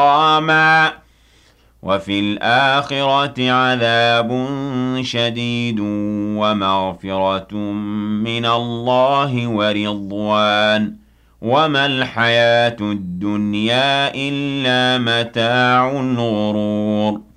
حراما وفي الآخرة عذاب شديد ومغفرة من الله ورضوان وما الحياة الدنيا إلا متاع الغرور